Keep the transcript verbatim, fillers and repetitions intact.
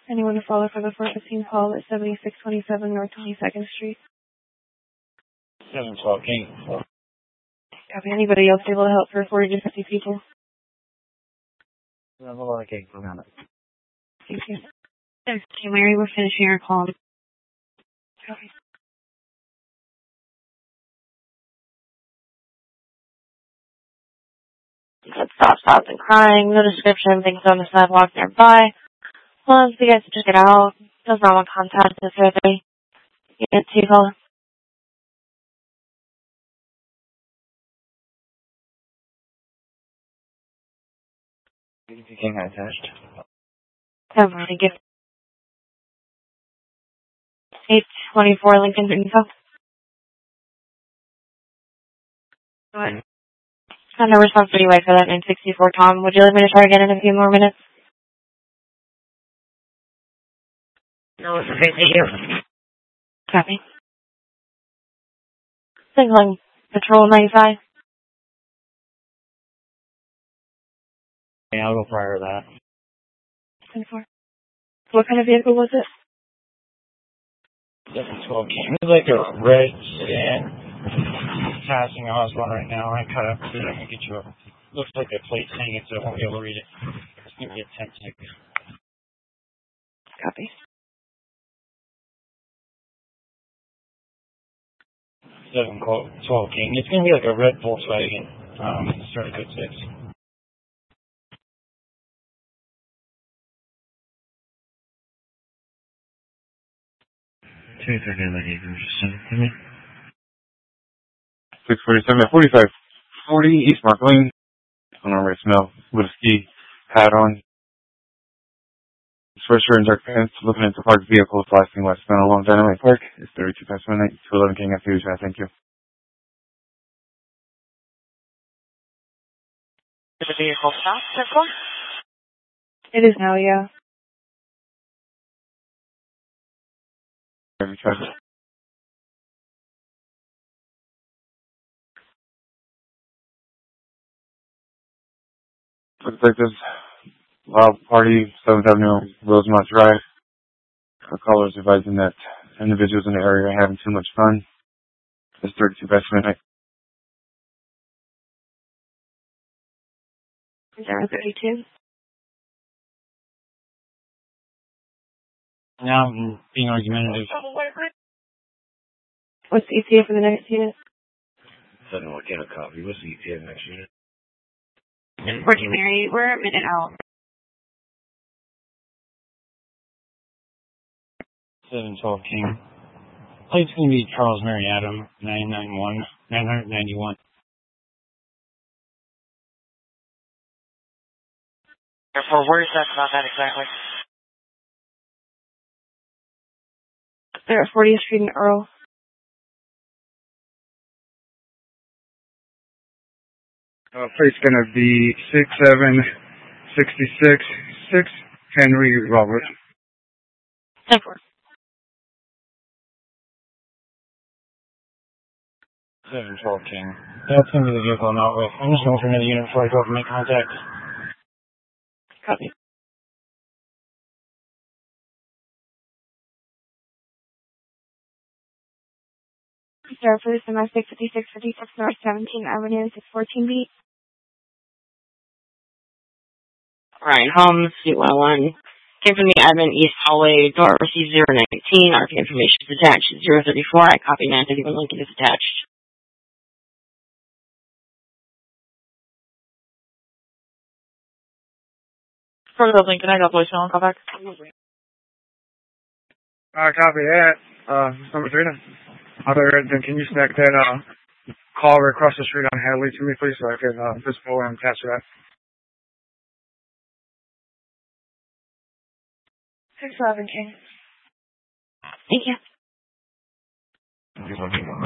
Anyone to follow for the four fifteen call at seventy-six twenty-seven North twenty-second Street? seven twelve King. Copy. Anybody else able to help for forty to fifty people? seven twelve King. Thank you. Okay, Mary, we're finishing our call. Copy. Stop, stop, and crying. No description. Things on the sidewalk nearby. Well, you guys just get out. Does not want contact with survey. Get to call. King attached. I'm ready to give. eight twenty-four Lincoln info. Go ahead. I no response anyway for that nine sixty-four Tom. Would you like me to try again in a few more minutes? No, it's okay. Thank you. Copy. Signaling Patrol ninety-five. Yeah, I'll go prior to that. twenty-four. What kind of vehicle was it? seven twelve King. It's like a red sedan. Passing on one right now. I cut up. I can get you a. Looks like a plate saying it, so I won't be able to read it. It's going to be a ten second. Copy. seven twelve King. It's going to be like a red Volkswagen. Um, it's really good six. two thirty like you just sent it to me. six forty-seven at forty-five forty East Mark Lane. On a red smell with a ski hat on. Sweatshirt and dark pants. Looking at the parked vehicles lasting westbound along Dynamite Park. It's thirty-two past midnight. two eleven King after you. Thank you. Is the vehicle stopped, therefore? It is now, yeah. Have you tried it? Looks like this loud party, seventh Avenue, Rosemont Drive. Our callers advising that individuals in the area are having too much fun. It's thirty-two past midnight. zero thirty-two. Now I'm being argumentative. What's the E T A for the next unit? seven one King copy. What's the E T A next unit? Working Mary, we're a minute out. seven twelve King. Plate's going to be Charles Mary Adam, nine ninety-one, nine ninety-one. Therefore, where is that about that exactly? They're at fortieth Street in Earl. Uh, plate's gonna be six seven sixty-six six Henry Robert. Therefore. seven twelve King. That's going to be the vehicle I'm out with. I'm just going for another unit before I go up and make contact. Copy. Sarah, for this domestic fifty-six fifty-six North seventeenth Avenue, six fourteen B. Ryan Holmes, Suite one oh one. Came from the admin East Hallway, door received zero nineteen. R P information is attached zero thirty-four. I copy nine thirty-one. Lincoln is attached. From the Lincoln, I got voicemail and call back. Uh, copy that. Uh, number three then. Other then can you snack that, uh, call right across the street on Hadley to me, please, so I can, uh, visible and attach to that. six eleven King. Thank you.